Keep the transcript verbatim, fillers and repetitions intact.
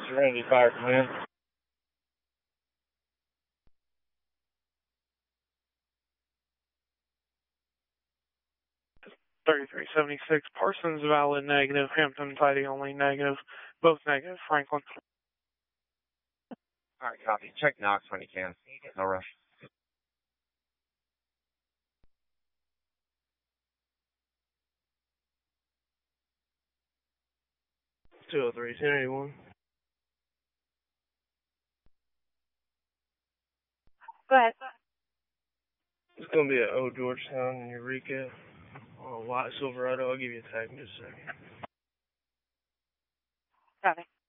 Serenity Fire Command. thirty-three seventy-six, Parsons, valid negative. Hampton, tidy only negative. Both negative, Franklin. Alright, copy. Check Knox when you can. No rush. two oh three, ten eighty-one. Go ahead. It's going to be at Old Georgetown in Eureka. On a white Silverado. I'll give you a tag in just a second. Got it.